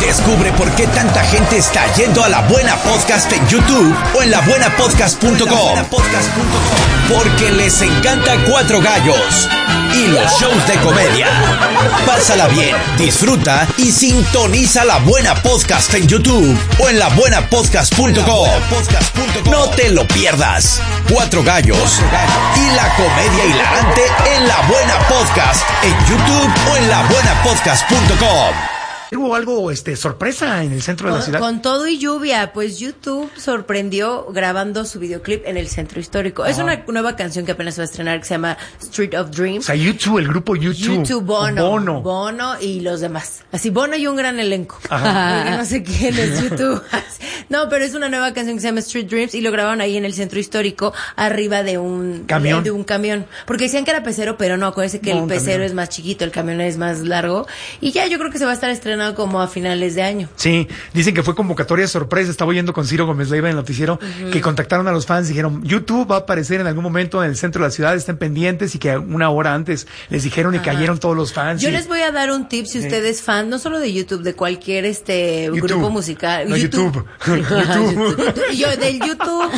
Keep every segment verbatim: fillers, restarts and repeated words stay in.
Descubre por qué tanta gente está yendo a La Buena Podcast en YouTube o en la buena podcast punto com. Porque les encanta Cuatro Gallos y los shows de comedia. Pásala bien, disfruta y sintoniza La Buena Podcast en YouTube o en la buena podcast punto com. No te lo pierdas. Cuatro Gallos y la comedia hilarante en La Buena Podcast en YouTube o en la buena podcast punto com. ¿Hubo algo este, sorpresa en el centro de con, la ciudad? Con todo y lluvia, pues YouTube sorprendió grabando su videoclip en el centro histórico. Ajá. Es una nueva canción que apenas va a estrenar que se llama Street of Dreams. O sea, YouTube, el grupo YouTube. YouTube, Bono, Bono. Bono y los demás. Así, Bono y un gran elenco. Ajá. Porque no sé quién es YouTube. No, pero es una nueva canción que se llama Street Dreams y lo grabaron ahí en el centro histórico arriba de un camión. De un camión. Porque decían que era pecero, pero no, acuérdense que No, el un pecero camión. es más chiquito, el camión es más largo. Y ya yo creo que se va a estar estrenando como a finales de año. Sí, dicen que fue convocatoria sorpresa. Estaba oyendo con Ciro Gómez Leiva en el noticiero uh-huh. que contactaron a los fans y dijeron, YouTube va a aparecer en algún momento en el centro de la ciudad, estén pendientes, y que una hora antes les dijeron y Ajá. cayeron todos los fans. Yo y... les voy a dar un tip si usted es fan, no solo de YouTube, de cualquier este YouTube. grupo musical. No, YouTube. YouTube. YouTube. Yo, del YouTube.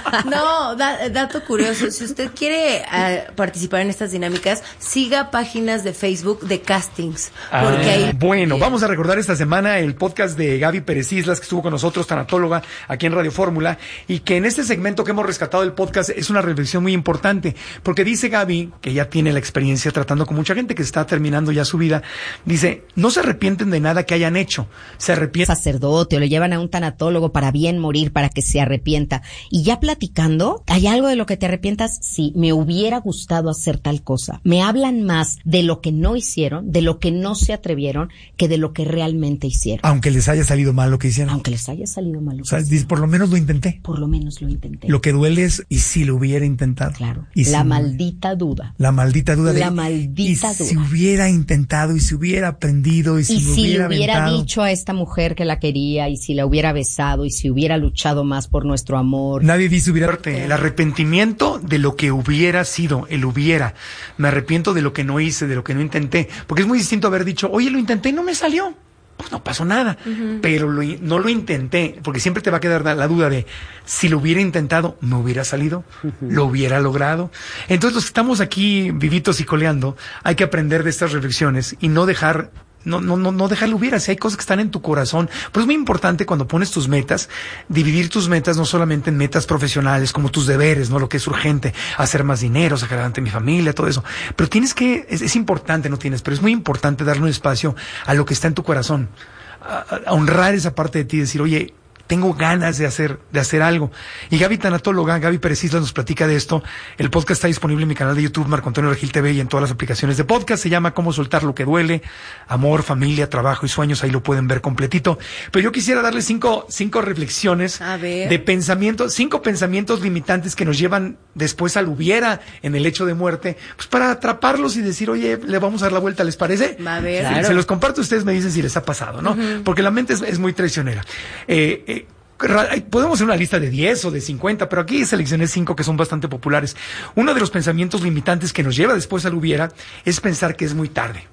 No, da, dato curioso, si usted quiere uh, participar en estas dinámicas, siga páginas de Facebook de castings. Porque ah, ahí... Bueno, vamos a recordar esta semana el podcast de Gaby Pérez Islas, que estuvo con nosotros, tanatóloga, aquí en Radio Fórmula, y que en este segmento que hemos rescatado del podcast es una reflexión muy importante, porque dice Gaby, que ya tiene la experiencia tratando con mucha gente que está terminando ya su vida, dice, no se arrepienten de nada que hayan hecho, se arrepienten. Sacerdote o lo llevan a un tanatólogo para bien morir, para que se arrepienta. Y ya platicando, ¿hay algo de lo que te arrepientas? Sí, me hubiera gustado hacer tal cosa. Me hablan más de lo que no hicieron, de lo que no se atrevieron, que de lo que realmente hicieron. Aunque les haya salido mal lo que hicieron. Aunque les haya salido mal lo o sea, que hicieron. por lo menos lo intenté. Por lo menos lo intenté. Lo que duele es, ¿y si lo hubiera intentado? Claro. ¿Y la si maldita duda. La maldita duda de... La maldita y duda. si hubiera intentado, y si hubiera aprendido, y si, y lo si hubiera le hubiera aventado. dicho a esta mujer que la quería, y si la hubiera besado, y si hubiera luchado más por nuestro amor. Nadie dice hubiera... El arrepentimiento de lo que hubiera sido, el hubiera. Me arrepiento de lo que no hice, de lo que no intenté. Porque es muy distinto haber dicho, oye, lo intenté y no me salió. Pues no pasó nada. Uh-huh. Pero lo, no lo intenté, porque siempre te va a quedar la duda de si lo hubiera intentado, me hubiera salido, uh-huh. lo hubiera logrado. Entonces los que estamos aquí vivitos y coleando, hay que aprender de estas reflexiones y no dejar... No, no, no, no dejarlo hubiera, si hay cosas que están en tu corazón. Pero es muy importante cuando pones tus metas, dividir tus metas no solamente en metas profesionales, como tus deberes, ¿no? Lo que es urgente, hacer más dinero, sacar adelante mi familia, todo eso. Pero tienes que, es, es importante, no tienes, pero es muy importante darle un espacio a lo que está en tu corazón. A, a honrar esa parte de ti, decir, oye, tengo ganas de hacer, de hacer algo. Y Gaby Tanatóloga, Gaby Pérez Islas nos platica de esto. El podcast está disponible en mi canal de YouTube, Marco Antonio Regil T V, y en todas las aplicaciones de podcast. Se llama Cómo soltar lo que duele, amor, familia, trabajo y sueños. Ahí lo pueden ver completito. Pero yo quisiera darle cinco, cinco reflexiones de pensamientos, cinco pensamientos limitantes que nos llevan después al hubiera en el hecho de muerte, pues para atraparlos y decir, oye, le vamos a dar la vuelta, ¿les parece? A ver, sí, claro. Se los comparto, ustedes me dicen si les ha pasado, ¿no? Uh-huh. Porque la mente es, es muy traicionera. Eh, eh, Podemos hacer una lista de diez o de cincuenta, pero aquí seleccioné cinco que son bastante populares. Uno de los pensamientos limitantes que nos lleva después al hubiera es pensar que es muy tarde.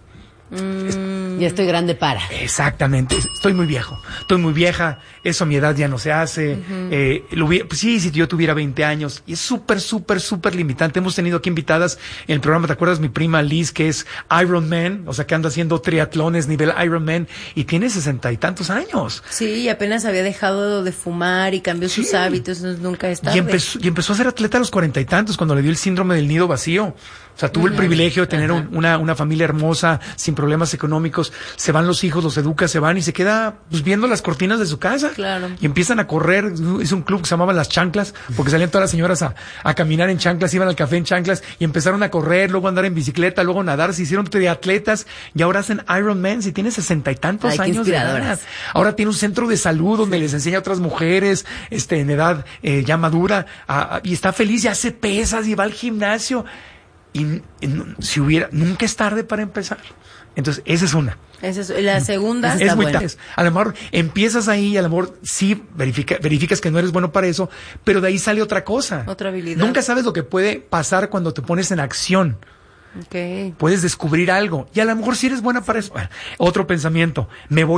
Mm, ya estoy grande para. Exactamente, estoy muy viejo, estoy muy vieja, eso a mi edad ya no se hace. Uh-huh. eh, lo hubiera, pues sí, si yo tuviera veinte años, y es súper, súper, súper limitante. Hemos tenido aquí invitadas en el programa, ¿te acuerdas? Mi prima Liz, que es Ironman, o sea, que anda haciendo triatlones nivel Ironman, y tiene sesenta y tantos años. Sí, y apenas había dejado de fumar y cambió sí. sus hábitos, nunca es tarde. Y empezó, y empezó a ser atleta a los cuarenta y tantos, cuando le dio el síndrome del nido vacío. O sea, tuvo uh-huh. el privilegio de tener un, una, una familia hermosa, sin problemas económicos. Se van los hijos, los educa, se van y se queda pues, viendo las cortinas de su casa. Claro. Y empiezan a correr. Es un club que se llamaba Las Chanclas, porque salían todas las señoras a, a caminar en chanclas, iban al café en chanclas y empezaron a correr, luego a andar en bicicleta, luego a nadar. Se hicieron triatletas y ahora hacen Ironman. Si tiene sesenta y tantos Ay, años de edad. Ahora tiene un centro de salud donde sí. les enseña a otras mujeres este, en edad eh, ya madura a, a, y está feliz y hace pesas y va al gimnasio. Y, y si hubiera, nunca es tarde para empezar. Entonces, esa es una. Esa es la segunda. Es está muy buena. tarde. A lo mejor empiezas ahí y a lo mejor sí verifica, verificas que no eres bueno para eso, pero de ahí sale otra cosa. Otra habilidad. Nunca sabes lo que puede pasar cuando te pones en acción. Okay. Puedes descubrir algo y a lo mejor sí eres buena para eso. Otro pensamiento, me voy